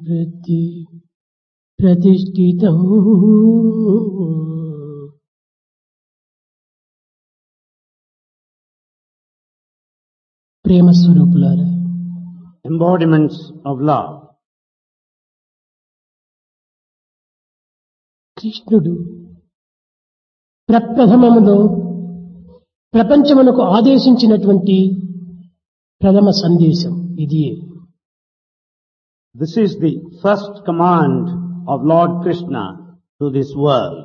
వృత్తి ప్రతిష్ఠితం. ప్రేమ స్వరూపులారా, embodiments of love. కృష్ణుడు ప్రప్రథమములో ప్రపంచమునకు ఆదేశించినటువంటి ప్రథమ సందేశం ఇదియే. This is the first command of Lord Krishna to this world.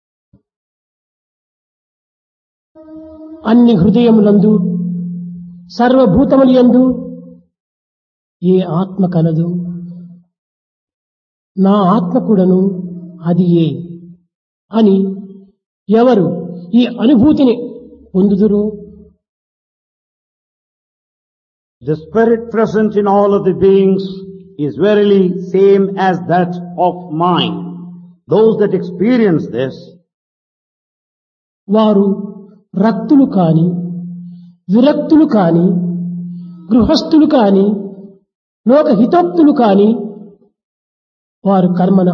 అన్ని హృదయములందు సర్వభూతములందు ఏ ఆత్మ కలదు, నా ఆత్మ కూడాను అది ఏ అని ఎవరు ఈ అనుభూతిని పొందుదురో, The spirit present in all of the beings is verily same as that of mine. Those that experience this, వారు రక్తులు కాని, విరక్తులు కాని, గృహస్థులు కాని, లోకహితోక్తులు కాని, వారు కర్మను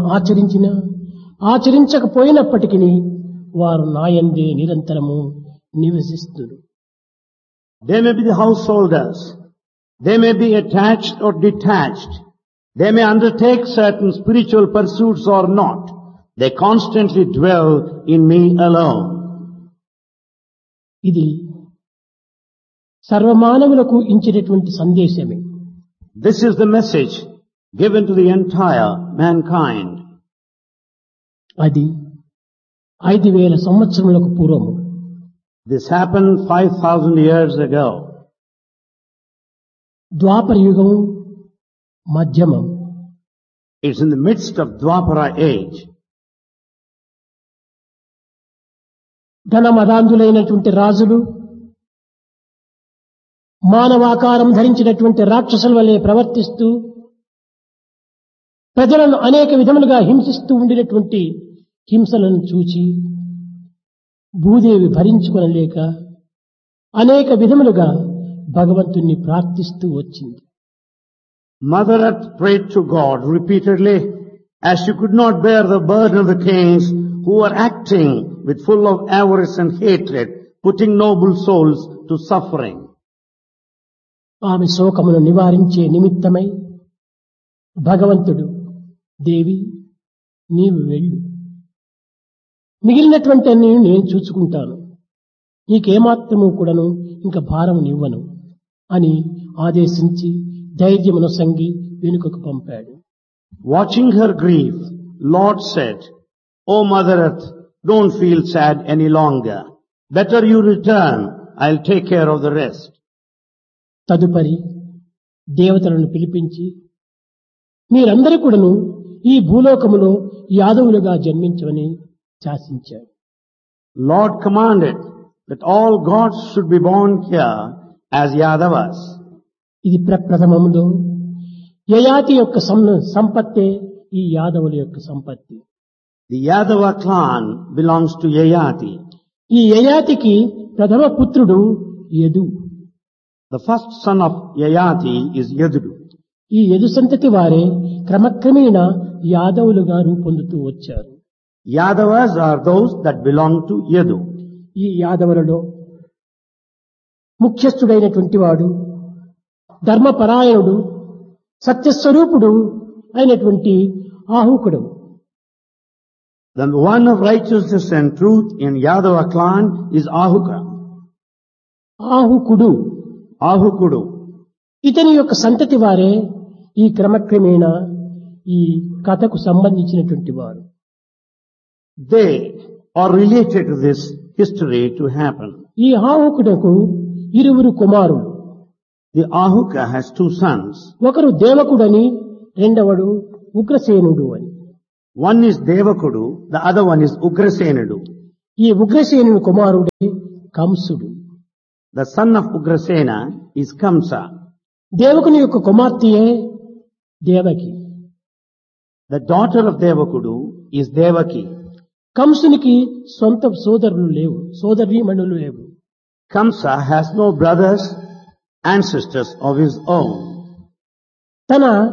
ఆచరించకపోయినప్పటికీ వారు నాయందే నిరంతరము నివసిస్తున్నారు. they may be the householders, they may be attached or detached, they may undertake certain spiritual pursuits or not, they constantly dwell in me alone. ఇది సర్వమానవులకు ఇచ్చినటువంటి సందేశమే. This is the message given to the entire mankind. అది 5000 సంవత్సరములకు పూర్వము. This happened 5,000 years ago. ద్వాపర యుగం మధ్యమం. It's in the midst of Dwapara age. ధనమదాంధులైనటువంటి రాజులు మానవాకారం ధరించినటువంటి రాక్షసుల వలె ప్రవర్తిస్తూ ప్రజలను అనేక విధములుగా హింసిస్తూ ఉండినటువంటి హింసలను చూచి భూదేవి భరించుకొనలేక అనేక విధములుగా భగవంతుణ్ణి ప్రార్థిస్తూ వచ్చింది. Mother Earth prayed to God repeatedly as she could not bear the burden of the kings who were acting with full of avarice and hatred, putting noble souls to suffering. ఆమె శోకమును నివారించే నిమిత్తమై భగవంతుడు, దేవి నీవు వెళ్ళు, మిగిలినటువంటి అన్ని నేను చూసుకుంటాను, నీకేమాత్రము కూడాను ఇంకా భారమునివ్వను అని ఆదేశించి ధైర్యమును సంగి వెనుకకు పంపాడు. Watching her grief, Lord said, "O Mother Earth, don't feel sad any longer. Better you return. I'll take care of the rest." తదుపరి దేవతలను పిలిపించి, మీరందరూ కూడాను ఈ భూలోకములో యాదవులుగా జన్మించమని శాసించాడు. Lord commanded that all gods should be born here as Yadavas. ఇది ప్రప్రథమములో యయాతి యొక్క సంపత్తే ఈ యాదవుల యొక్క సంపత్తి. The Yadava clan belongs to Yayati. ఈ యయాతికి ప్రథమ పుత్రుడు Yadu. The first son of Yayati is Yadu. ఈ యదు సంతతి వారే క్రమక్రమేణా యాదవులుగా రూపొందుతూ వచ్చారు. Yadavas are those that belong to Yadu. ఈ యాదవులలో ముఖ్యస్థుడైనటువంటి వాడు ధర్మపరాయణుడు సత్యస్వరూపుడు అయినటువంటి ఆహుకుడు. The one of righteousness and truth in Yadava clan is Ahuka. ఆహుకుడు. ఇతని యొక్క సంతతి వారే ఈ క్రమక్రమేణా ఈ కథకు సంబంధించినటువంటి వారు. They are related to this history to happen. ఈ ఆహుకుడకు 2 కుమారులు. The Ahuka has 2 sons. ఒకరు దేవకుడని, రెండవడు ఉగ్రసేనుడు అని. One is Devakudu, the other one is Ugrasenudu. ఈ ఉగ్రసేనుని కుమారుడే కంసుడు. The son of Ugrasena is Kamsa. దేవకుని యొక్క కుమార్తెయే Devaki. The daughter of Devakudu is Devaki. కంసునికి సొంత సోదరులు లేవు, సోదరీమణులు లేవు. Kamsa has no brothers and sisters of his own. తన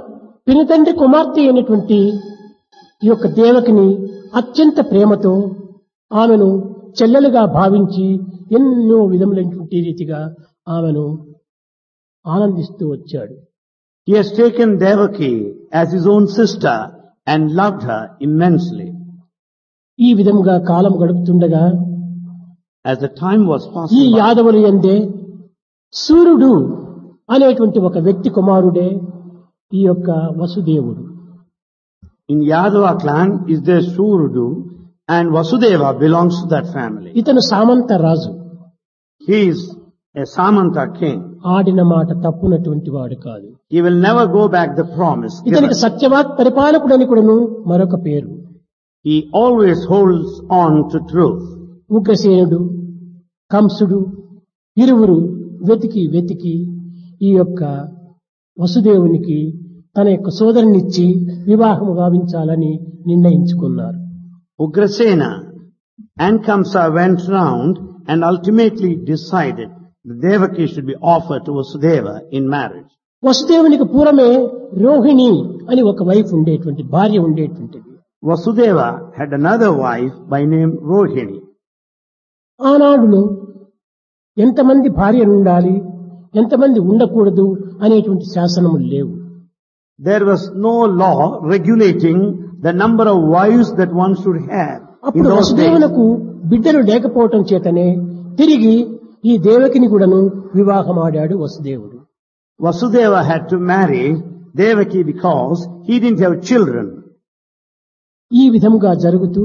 పినతండ్రి కుమార్తె అయినటువంటి ఈ యొక్క దేవకిని అత్యంత ప్రేమతో ఆమెను చెల్లెలుగా భావించి ఎన్నో విధములైనటువంటి రీతిగా ఆమెను ఆనందిస్తూ వచ్చాడు. He has taken Devaki as his own sister and loved her immensely. ఈ విధముగా కాలం గడుపుతుండగా As the time was ఈ passing by, యాదవులు యందే సూర్యుడు అనేటువంటి ఒక వ్యక్తి కుమారుడే ఈ యొక్క వసుదేవుడు. in Yadava clan is there Surudu, and Vasudeva belongs to that family. ఇతను సామంత రాజు. He is a Samanta king. ఆడిన మాట తప్పునటువంటి వాడు కాదు. He will never go back the promise given. ఇతనికి సత్యవాక్ పరిపాలకుడని కూడాను మరొక పేరు. He always holds on to truth. ఉగ్రసేనుడు, కంసుడు ఇరువురు వెతికి ఈ యొక్క వసుదేవునికి తన యొక్క సోదరునిచ్చి వివాహము గావించాలని నిర్ణయించుకున్నారు. Ugrasena and Kamsa went round and ultimately decided that Devaki should be offered to Vasudeva in marriage. వసుదేవునికి పూర్వమే రోహిణి అని ఒక వైఫ్ ఉండేటువంటి భార్య ఉండేటువంటిది. Vasudeva had another wife by name Rohini. ఆనాడులో ఎంతమంది భార్యలు ఉండాలి, ఎంతమంది ఉండకూడదు అనేటువంటి శాసనములు లేవు. There was no law regulating the number of wives that one should have. In అప్పుడు those days, వసుదేవునకు బిడ్డలు లేకపోవటం చేతనే తిరిగి ఈ దేవకిని కూడాను వివాహమాడాడు వసుదేవుడు. Vasudeva had to marry Devaki because he didn't have children. ఈ విధంగా జరుగుతూ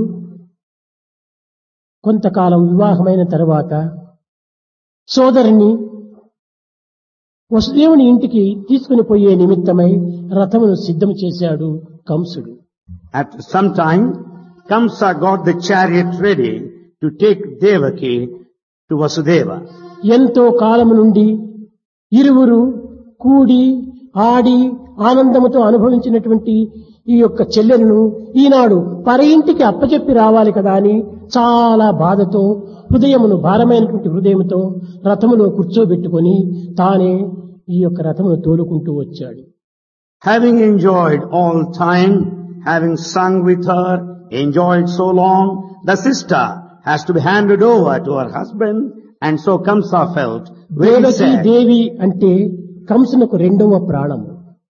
కొంతకాలం వివాహమైన తర్వాత సోదరుని వసుదేవుని ఇంటికి తీసుకుని పోయే నిమిత్తమై రథమును సిద్ధం చేశాడు కంసుడు. After some time, Kamsa got the chariot ready to take Devaki to Vasudeva. ఎంతో కాలము నుండి ఇరువురు కూడి ఆడి ఆనందముతో అనుభవించినటువంటి ఈ యొక్క చెల్లెలను ఈనాడు పరయింటికి అప్పచెప్పి రావాలి కదా అని చాలా బాధతో హృదయమును భారమైనటువంటి హృదయంతో రథములో కూర్చోబెట్టుకొని తానే ఈ యొక్క రథమును తోలుకుంటూ వచ్చాడు. Having enjoyed all time, having sung with her, enjoyed so long, the sister has to be handed over to her husband, and so Kamsa felt very Devaki sad. దేవి అంటే కంసునకు రెండవ ప్రాణము.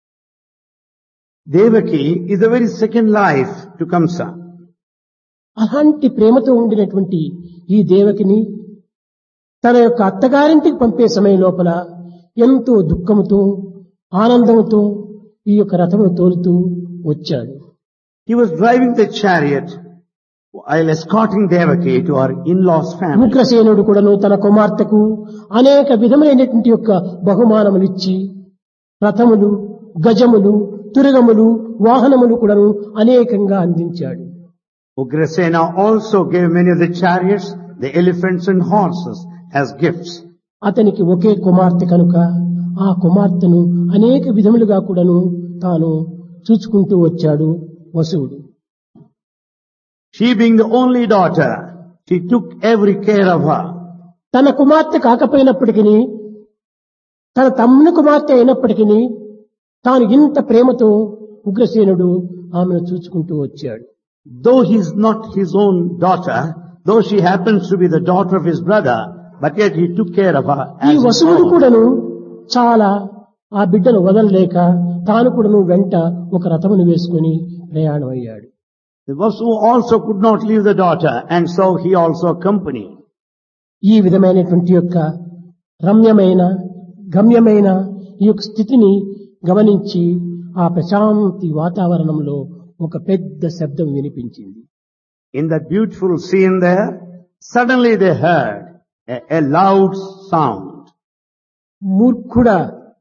Devaki is the very second life to Kamsa. అలాంటి ప్రేమతో ఉండినటువంటి ఈ దేవకిని తన యొక్క అత్తగారింటికి పంపే సమయం లోపల ఎంతో దుఃఖముతో ఆనందముతో ఈ యొక్క రథమును తోలుతూ వచ్చాడు. He was driving the chariot while escorting Devaki to her in-laws' family. ఉగ్రసేనుడు కూడాను తన కుమార్తెకు అనేక విధములైనటువంటి యొక్క బహుమానములిచ్చి రథములు, గజములు, తురగములు, వాహనములు కూడాను అనేకంగా అందించాడు. Ugrasena also gave many of the chariots, the elephants and horses as gifts. అతనికి ఒకే కుమార్తె కనుక ఆ కుమార్తెను అనేక విధములుగా కూడాను తాను చూచుకుంటూ వచ్చాడు వసువుడు. She being the only daughter, she took every care of her. తన కుమార్తె కాకపోయినప్పటికీ తన తమ్ముని కుమార్తె అయినప్పటికీ తాను ఇంత ప్రేమతో ఉగ్రసేనుడు ఆమెను చూచుకుంటూ వచ్చాడు. Though he is not his own daughter, though she happens to be the daughter of his brother, but yet he took care of her ఈ as his వసువుడు own. కూడాను చాలా ఆ బిడ్డను వదలలేక తాను కూడాను వెంట ఒక రథమును వేసుకుని ప్రయాణం అయ్యాడు. The Vasu also could not leave the daughter, and so he also accompanied. ఈ విధమైనటువంటి యొక్క రమ్యమైన గమ్యమైన ఈ యొక్క స్థితిని గమనించి ఆ ప్రశాంతి వాతావరణంలో ఒక పెద్ద శబ్దం వినిపించింది. In that beautiful scene there, suddenly they heard a loud sound. మూర్ఖుడా,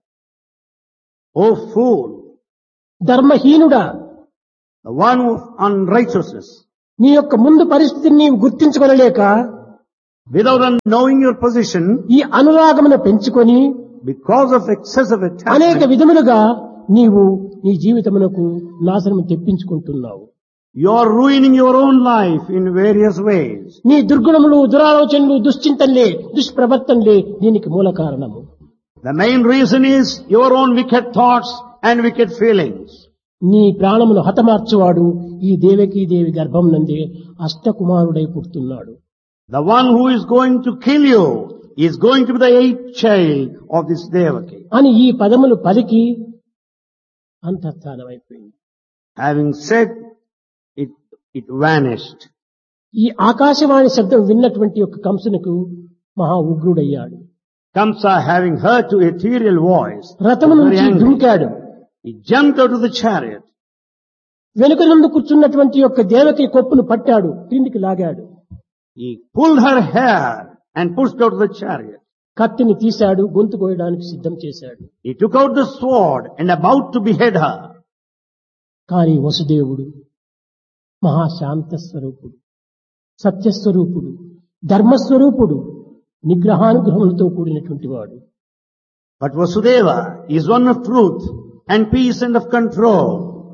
Oh fool, ధర్మహీనుడా, the one of unrighteousness, నీ యొక్క ముందు పరిస్థితిని నీవు గుర్తించుకొనలేక without knowing your position, ఈ అనురాగమును పెంచుకొని because of excessive అనేక attachment, విధములుగా నీవు నీ జీవితమునకు నాశనం తెప్పించుకుంటున్నావు. you are ruining your own life in various ways. నీ దుర్గుణములు, దురాలోచనలు, దుశ్చింతనలే, దుష్ప్రవర్తనలే దీనికి మూల కారణము. The main reason is your own wicked thoughts and wicked feelings. నీ ప్రాణమును హతమార్చువాడు ఈ దేవకీదేవి గర్భం నందే అష్టకుమారుడై పుడుతున్నాడు. The one who is going to kill you is going to be the 8th child of this Devaki. అని ఈ పదములు పలికి అంతఃస్థానమైపోయింది. Having said, it vanished. ఈ ఆకాశవాణి శబ్దం విన్నటువంటి యొక్క కంసునికి మహా ఉగ్రుడయ్యాడు. Kamsa, having heard to ethereal voice, రథము was very నుంచి angry. దుమికాడు. He jumped out of the chariot. వెనుక నుండి కూర్చున్నటువంటి యొక్క దేవకి కొప్పును పట్టాడు, క్రిందికి లాగాడు. He pulled her hair and pushed out of the chariot. కత్తిని తీశాడు, గొంతు కోయడానికి సిద్ధం చేశాడు. He took out the sword and about to behead her. కానీ వసుదేవుడు మహాశాంత స్వరూపుడు, సత్యస్వరూపుడు, ధర్మస్వరూపుడు, నిగ్రహానుగ్రహములతో కూడినటువంటి వాడు. But Vasudeva is one of truth and peace and of control.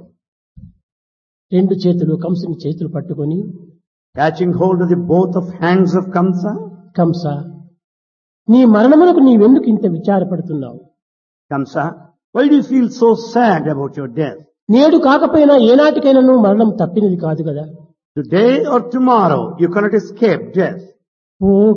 రెండు చేతులు కంసుని చేతులు పట్టుకొని, Catching hold of the both of hands of Kamsa, Kamsa, నీ మరణమునకు నీవెందుకు ఇంత విచారపడుతున్నావు? Kamsa, why do you feel so sad about your death? నేడు కాకపోయినా ఏనాటికైనా నువ్వు మరణం తప్పినది కాదు కదా. Today or tomorrow you cannot escape death. Oh